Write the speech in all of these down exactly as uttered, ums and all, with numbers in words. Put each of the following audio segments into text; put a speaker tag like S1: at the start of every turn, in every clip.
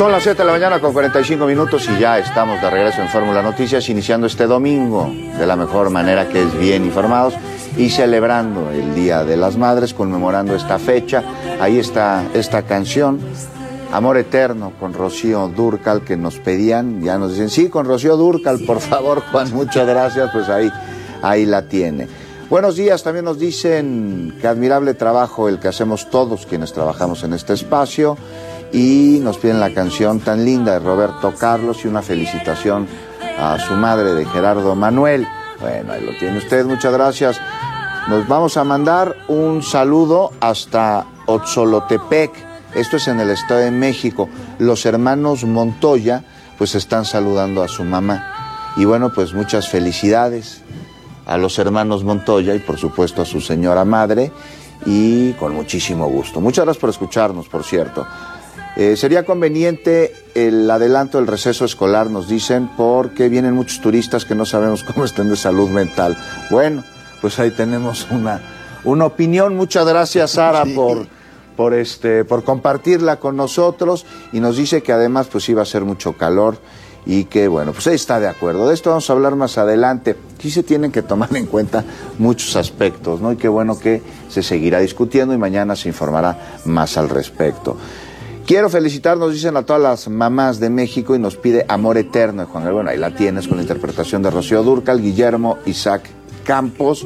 S1: Son las siete de la mañana con cuarenta y cinco minutos y ya estamos de regreso en Fórmula Noticias, iniciando este domingo de la mejor manera, que es bien informados y celebrando el Día de las Madres, conmemorando esta fecha. Ahí está esta canción, Amor Eterno, con Rocío Dúrcal, que nos pedían, ya nos dicen, sí, con Rocío Dúrcal, por favor, Juan, muchas gracias, pues ahí, ahí la tiene. Buenos días, también nos dicen que admirable trabajo el que hacemos todos quienes trabajamos en este espacio, y nos piden la canción tan linda de Roberto Carlos y una felicitación a su madre, de Gerardo Manuel. Bueno, ahí lo tiene usted, muchas gracias. Nos vamos a mandar un saludo hasta Otzolotepec, esto es en el Estado de México. Los hermanos Montoya pues están saludando a su mamá, y bueno, pues muchas felicidades a los hermanos Montoya y por supuesto a su señora madre, y con muchísimo gusto. Muchas gracias por escucharnos, por cierto. Eh, sería conveniente el adelanto del receso escolar, nos dicen, porque vienen muchos turistas que no sabemos cómo estén de salud mental. Bueno, pues ahí tenemos una, una opinión. Muchas gracias, Sara, sí. por, por, este, por compartirla con nosotros, y nos dice que además pues iba a ser mucho calor y que bueno, pues ahí está de acuerdo. De esto vamos a hablar más adelante. Aquí se tienen que tomar en cuenta muchos aspectos, ¿no? Y qué bueno que se seguirá discutiendo y mañana se informará más al respecto. Quiero felicitar, nos dicen, a todas las mamás de México, y nos pide Amor Eterno de Juan Gabriel. Bueno, ahí la tienes con la interpretación de Rocío Dúrcal, Guillermo Isaac Campos.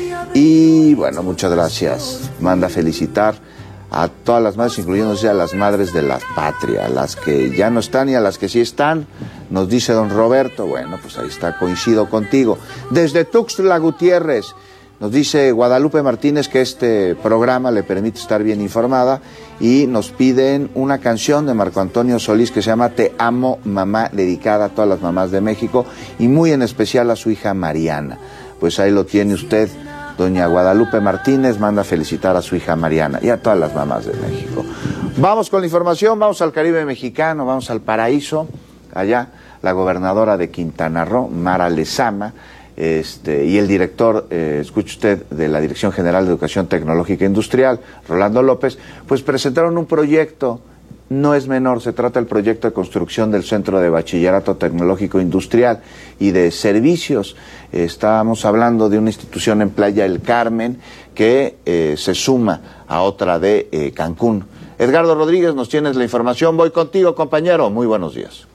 S1: Y bueno, muchas gracias. Manda felicitar a todas las madres, incluyéndose a las madres de la patria, a las que ya no están y a las que sí están, nos dice don Roberto. Bueno, pues ahí está, coincido contigo. Desde Tuxtla Gutiérrez, nos dice Guadalupe Martínez que este programa le permite estar bien informada, y nos piden una canción de Marco Antonio Solís que se llama Te Amo Mamá, dedicada a todas las mamás de México y muy en especial a su hija Mariana. Pues ahí lo tiene usted, doña Guadalupe Martínez, manda felicitar a su hija Mariana y a todas las mamás de México. Vamos con la información, vamos al Caribe mexicano, vamos al paraíso. Allá la gobernadora de Quintana Roo, Mara Lezama, Este, y el director, eh, escuche usted, de la Dirección General de Educación Tecnológica e Industrial, Rolando López, pues presentaron un proyecto, no es menor, se trata del proyecto de construcción del Centro de Bachillerato Tecnológico Industrial y de Servicios. Eh, estábamos hablando de una institución en Playa del Carmen que eh, se suma a otra de eh, Cancún. Edgardo Rodríguez, nos tienes la información, voy contigo, compañero, muy buenos días.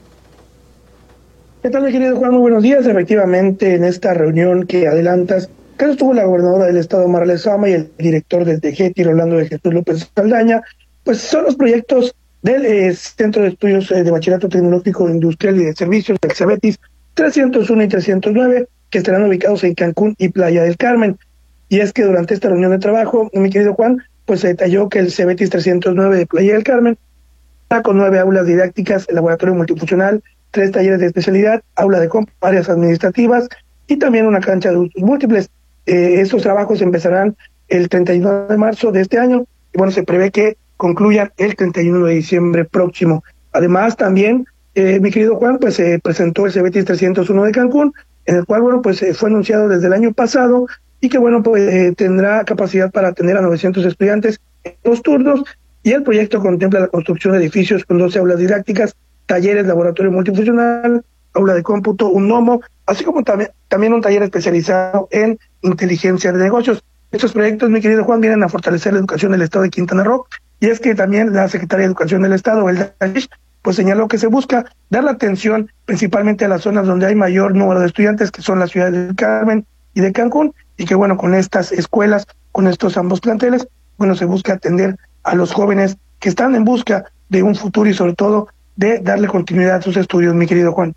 S2: ¿Qué tal, mi querido Juan? Muy buenos días. Efectivamente, en esta reunión que adelantas, que estuvo la gobernadora del estado, Mara Lezama, y el director del TEGETI, Rolando de Jesús López Saldaña, pues son los proyectos del eh, Centro de Estudios eh, de Bachillerato Tecnológico Industrial y de Servicios, del CEBETIS trescientos uno y trescientos nueve, que estarán ubicados en Cancún y Playa del Carmen. Y es que durante esta reunión de trabajo, mi querido Juan, pues se detalló que el CEBETIS trescientos nueve de Playa del Carmen está con nueve aulas didácticas, laboratorio multifuncional, tres talleres de especialidad, aula de comp, áreas administrativas y también una cancha de usos múltiples. Eh, estos trabajos empezarán el treinta y uno de marzo de este año, y bueno, se prevé que concluyan el treinta y uno de diciembre próximo. Además, también, eh, mi querido Juan, pues se eh, presentó el CEBETIS trescientos uno de Cancún, en el cual, bueno, pues eh, fue anunciado desde el año pasado, y que, bueno, pues eh, tendrá capacidad para atender a novecientos estudiantes en dos turnos, y el proyecto contempla la construcción de edificios con doce aulas didácticas, talleres, laboratorio multifuncional, aula de cómputo, un gnomo, así como también, también un taller especializado en inteligencia de negocios. Estos proyectos, mi querido Juan, vienen a fortalecer la educación del estado de Quintana Roo, y es que también la Secretaría de Educación del Estado, Elda Taish, pues señaló que se busca dar la atención principalmente a las zonas donde hay mayor número de estudiantes, que son las ciudades del Carmen y de Cancún, y que bueno, con estas escuelas, con estos ambos planteles, bueno, se busca atender a los jóvenes que están en busca de un futuro y sobre todo de darle continuidad a sus estudios, mi querido Juan.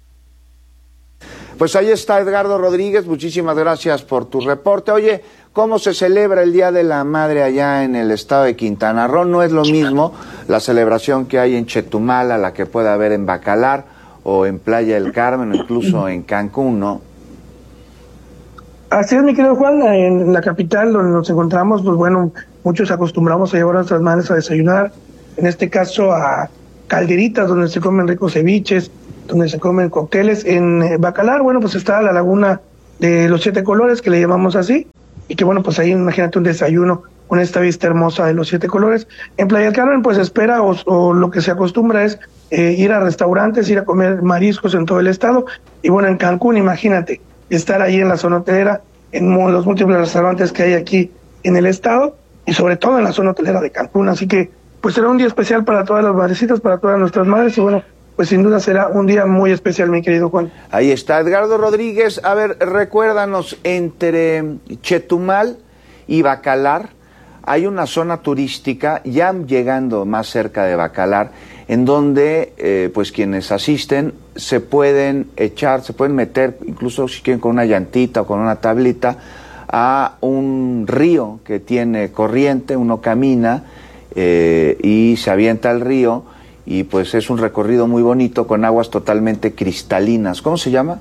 S1: Pues ahí está Edgardo Rodríguez, muchísimas gracias por tu reporte. Oye, ¿cómo se celebra el Día de la Madre allá en el estado de Quintana Roo? No es lo mismo la celebración que hay en Chetumal a la que puede haber en Bacalar o en Playa del Carmen o incluso en Cancún, ¿no?
S2: Así es, mi querido Juan, en la capital donde nos encontramos, pues bueno, muchos acostumbramos a llevar a nuestras madres a desayunar, en este caso a calderitas donde se comen ricos ceviches, donde se comen cócteles. En Bacalar, bueno, pues está la laguna de los siete colores, que le llamamos así, y que bueno, pues ahí imagínate un desayuno con esta vista hermosa de los siete colores. En Playa del Carmen pues espera o, o lo que se acostumbra es eh, ir a restaurantes, ir a comer mariscos en todo el estado. Y bueno, en Cancún, imagínate, estar ahí en la zona hotelera, en los múltiples restaurantes que hay aquí en el estado y sobre todo en la zona hotelera de Cancún. Así que pues será un día especial para todas las madrecitas, para todas nuestras madres y bueno, pues sin duda será un día muy especial, mi querido Juan.
S1: Ahí está Edgardo Rodríguez. A ver, recuérdanos, entre Chetumal y Bacalar hay una zona turística, ya llegando más cerca de Bacalar, en donde eh, pues quienes asisten se pueden echar, se pueden meter, incluso si quieren con una llantita o con una tablita, a un río que tiene corriente, uno camina eh, y se avienta al río, y pues es un recorrido muy bonito con aguas totalmente cristalinas. ¿Cómo se llama?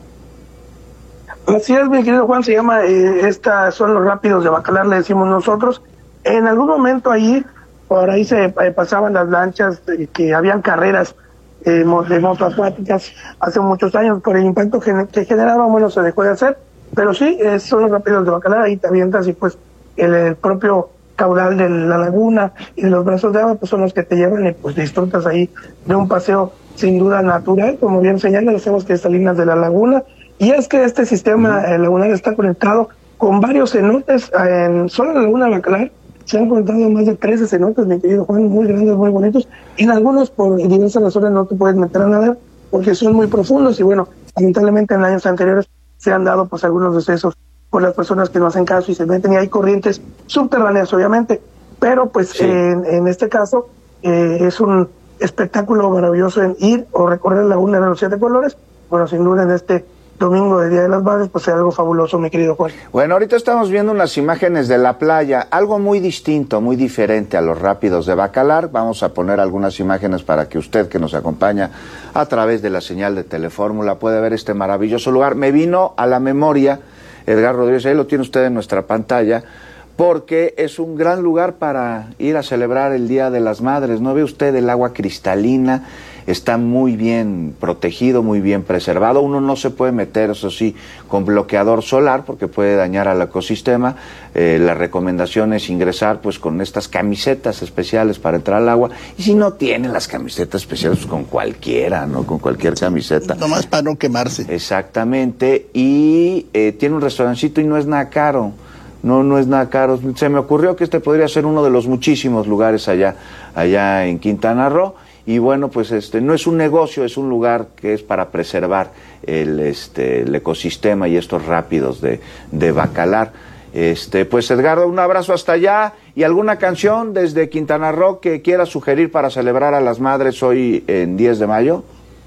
S2: Así es, mi querido Juan, se llama, eh, estas son los rápidos de Bacalar, le decimos nosotros. En algún momento allí, por ahí se eh, pasaban las lanchas, eh, que habían carreras eh, de moto acuáticas hace muchos años, por el impacto gen que generaban, bueno, se dejó de hacer, pero sí, eh, son los rápidos de Bacalar, ahí te avientas y pues el, el propio caudal de la laguna y de los brazos de agua pues son los que te llevan y pues disfrutas ahí de un paseo sin duda natural, como bien señala, las aguas cristalinas de la laguna. Y es que este sistema eh, lagunar está conectado con varios cenotes. En solo en la laguna de Bacalar se han contado más de trece cenotes, mi querido Juan, muy grandes, muy bonitos. Y en algunos, por diversas razones, no te puedes meter a nadar porque son muy profundos. Y bueno, lamentablemente en años anteriores se han dado pues algunos decesos por las personas que no hacen caso y se meten. Y hay corrientes subterráneas, obviamente. Pero pues sí. en, en este caso eh, es un espectáculo maravilloso en ir o recorrer la laguna de los siete colores. Bueno, sin duda en este domingo de Día de las Madres, pues es algo fabuloso, mi querido Juan.
S1: Bueno, ahorita estamos viendo unas imágenes de la playa, algo muy distinto, muy diferente a los rápidos de Bacalar. Vamos a poner algunas imágenes para que usted, que nos acompaña a través de la señal de Telefórmula, pueda ver este maravilloso lugar. Me vino a la memoria, Edgar Rodríguez, ahí lo tiene usted en nuestra pantalla, porque es un gran lugar para ir a celebrar el Día de las Madres. ¿No ve usted el agua cristalina? Está muy bien protegido, muy bien preservado. Uno no se puede meter, eso sí, con bloqueador solar porque puede dañar al ecosistema. Eh, la recomendación es ingresar pues con estas camisetas especiales para entrar al agua. Y si no tienen las camisetas especiales, pues con cualquiera, ¿no? Con cualquier camiseta.
S3: Nomás para no quemarse.
S1: Exactamente. Y eh, tiene un restaurancito y no es nada caro. No, no es nada caro. Se me ocurrió que este podría ser uno de los muchísimos lugares allá, allá en Quintana Roo. Y bueno, pues este no es un negocio, es un lugar que es para preservar el, este, el ecosistema y estos rápidos de, de Bacalar. Este, pues Edgardo, un abrazo hasta allá. ¿Y alguna canción desde Quintana Roo que quieras sugerir para celebrar a las madres hoy en diez de mayo?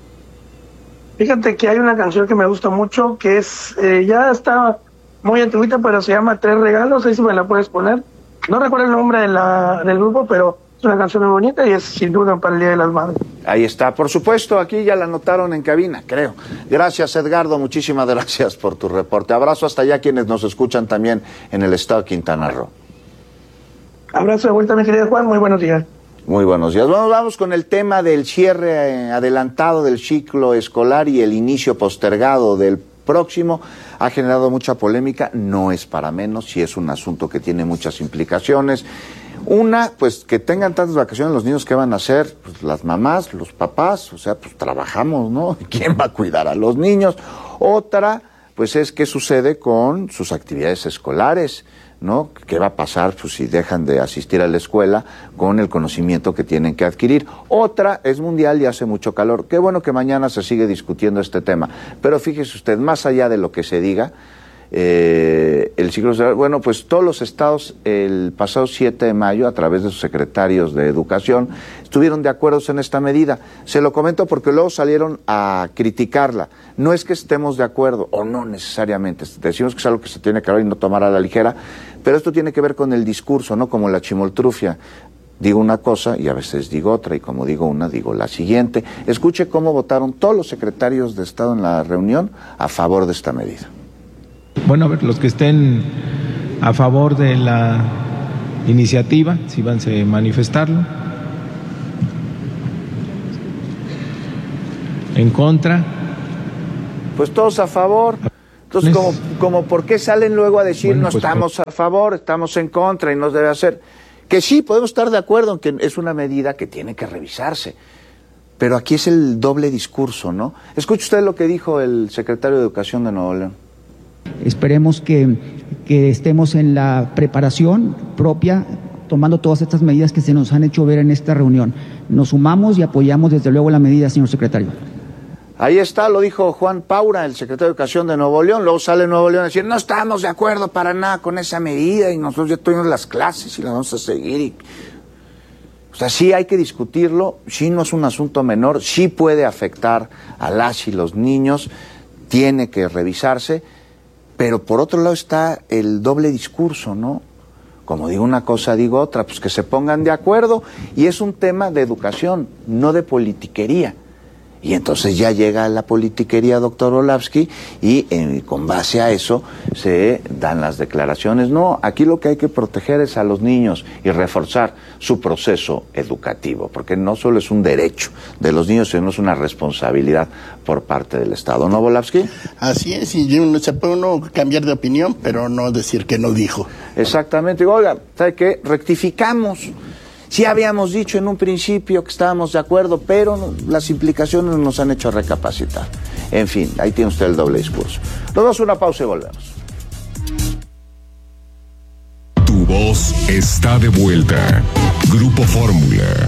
S2: Fíjate que hay una canción que me gusta mucho, que es, eh, ya está muy antiguita, pero se llama Tres Regalos, ahí si me la puedes poner. No recuerdo el nombre de la, del grupo, pero es una canción muy bonita y es sin duda para el Día de las Madres.
S1: Ahí está, por supuesto, aquí ya la anotaron en cabina, creo. Gracias, Edgardo, muchísimas gracias por tu reporte. Abrazo hasta allá quienes nos escuchan también en el estado de Quintana Roo.
S2: Abrazo de vuelta, mi querido Juan, muy buenos días.
S1: Muy buenos días. Bueno, vamos con el tema del cierre adelantado del ciclo escolar y el inicio postergado del próximo. Ha generado mucha polémica, no es para menos, sí es un asunto que tiene muchas implicaciones. Una, pues que tengan tantas vacaciones los niños, ¿qué van a hacer? Pues las mamás, los papás, o sea, pues trabajamos, ¿no? ¿Quién va a cuidar a los niños? Otra, pues es qué sucede con sus actividades escolares, ¿no? ¿Qué va a pasar pues, si dejan de asistir a la escuela con el conocimiento que tienen que adquirir? Otra, es mundial y hace mucho calor. Qué bueno que mañana se sigue discutiendo este tema. Pero fíjese usted, más allá de lo que se diga, eh, el ciclo escolar, bueno, pues todos los estados el pasado siete de mayo, a través de sus secretarios de educación, estuvieron de acuerdo en esta medida. Se lo comento porque luego salieron a criticarla. No es que estemos de acuerdo, o no necesariamente, decimos que es algo que se tiene que hablar y no tomar a la ligera, pero esto tiene que ver con el discurso, ¿no? Como la chimoltrufia. Digo una cosa y a veces digo otra, y como digo una, digo la siguiente. Escuche cómo votaron todos los secretarios de Estado en la reunión a favor de esta medida.
S4: Bueno, a ver, los que estén a favor de la iniciativa, si van a manifestarlo. En contra.
S1: Pues todos a favor. Entonces,
S4: Les...
S1: como, como ¿por qué salen luego a decir
S4: bueno,
S1: no
S4: pues,
S1: estamos a favor, estamos en contra y no debe hacer? Que sí, podemos estar de acuerdo en que es una medida que tiene que revisarse, pero aquí es el doble discurso, ¿no? Escuche usted lo que dijo el secretario de Educación de Nuevo León.
S3: Esperemos que, que estemos en la preparación propia, tomando todas estas medidas que se nos han hecho ver en esta reunión. Nos sumamos y apoyamos desde luego la medida, señor secretario.
S1: Ahí está, lo dijo Juan Paura, el secretario de Educación de Nuevo León. Luego sale Nuevo León a decir, no estamos de acuerdo para nada con esa medida y nosotros ya tuvimos las clases y las vamos a seguir. Y... O sea, sí hay que discutirlo, sí no es un asunto menor, sí puede afectar a las y los niños, tiene que revisarse, pero por otro lado está el doble discurso, ¿no? Como digo una cosa, digo otra, pues que se pongan de acuerdo, y es un tema de educación, no de politiquería. Y entonces ya llega la politiquería, doctor Orlowski, y eh, con base a eso se dan las declaraciones. No, aquí lo que hay que proteger es a los niños y reforzar su proceso educativo, porque no solo es un derecho de los niños, sino es una responsabilidad por parte del Estado. ¿No, Orlowski?
S5: Así es, y uno, se puede uno cambiar de opinión, pero no decir que no dijo.
S1: Exactamente. Oiga, ¿sabe qué? Rectificamos. Sí habíamos dicho en un principio que estábamos de acuerdo, pero no, las implicaciones nos han hecho recapacitar. En fin, ahí tiene usted el doble discurso. Nos damos una pausa y volvemos.
S6: Tu voz está de vuelta. Grupo Fórmula.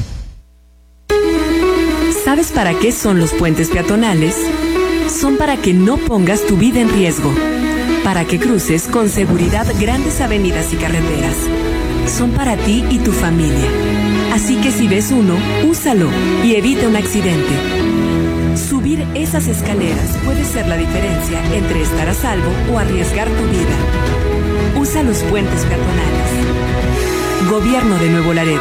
S7: ¿Sabes para qué son los puentes peatonales? Son para que no pongas tu vida en riesgo, para que cruces con seguridad grandes avenidas y carreteras. Son para ti y tu familia. Así que si ves uno, úsalo y evita un accidente. Subir esas escaleras puede ser la diferencia entre estar a salvo o arriesgar tu vida. Usa los puentes peatonales. Gobierno de Nuevo Laredo.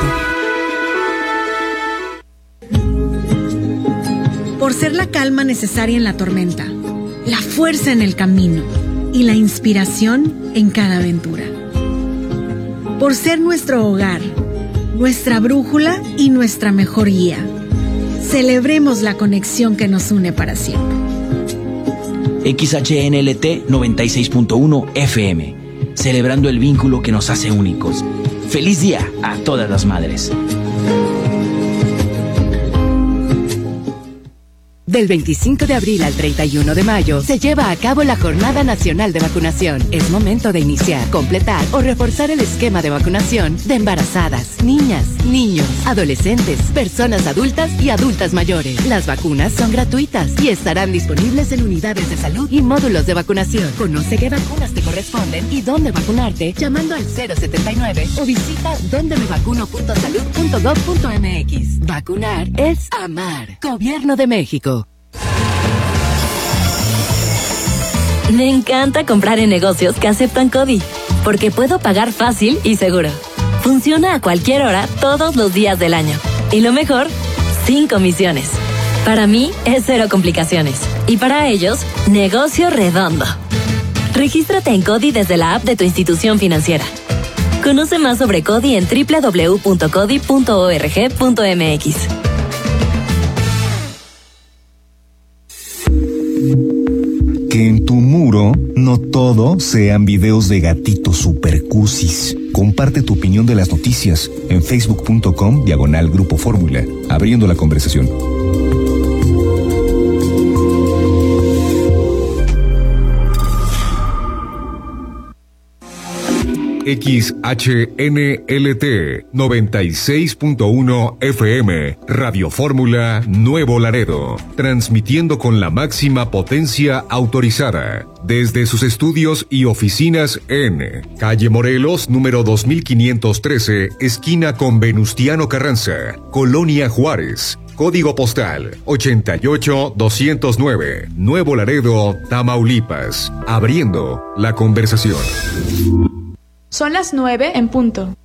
S8: Por ser la calma necesaria en la tormenta, la fuerza en el camino y la inspiración en cada aventura. Por ser nuestro hogar, nuestra brújula y nuestra mejor guía. Celebremos la conexión que nos une para siempre.
S9: X H N L T noventa y seis punto uno F M, celebrando el vínculo que nos hace únicos. ¡Feliz día a todas las madres!
S7: Del veinticinco de abril al treinta y uno de mayo se lleva a cabo la Jornada Nacional de Vacunación. Es momento de iniciar, completar o reforzar el esquema de vacunación de embarazadas, niñas, niños, adolescentes, personas adultas y adultas mayores. Las vacunas son gratuitas y estarán disponibles en unidades de salud y módulos de vacunación. Conoce qué vacunas te corresponden y dónde vacunarte llamando al cero setenta y nueve o visita donde me vacuno punto salud punto gov punto m x. Vacunar es amar. Gobierno de México.
S10: Me encanta comprar en negocios que aceptan CODI, porque puedo pagar fácil y seguro. Funciona a cualquier hora, todos los días del año. Y lo mejor, sin comisiones. Para mí, es cero complicaciones. Y para ellos, negocio redondo. Regístrate en CODI desde la app de tu institución financiera. Conoce más sobre CODI en doble u doble u doble u punto codi punto org punto m x.
S6: Que en tu muro no todo sean videos de gatitos supercusis. Comparte tu opinión de las noticias en facebook punto com diagonal Grupo Fórmula, abriendo la conversación. X H N L T noventa y seis punto uno F M, Radio Fórmula Nuevo Laredo, transmitiendo con la máxima potencia autorizada desde sus estudios y oficinas en Calle Morelos, número dos mil quinientos trece, esquina con Venustiano Carranza, Colonia Juárez. Código postal ochenta y ocho doscientos nueve, Nuevo Laredo, Tamaulipas, abriendo la conversación.
S11: Son las nueve en punto.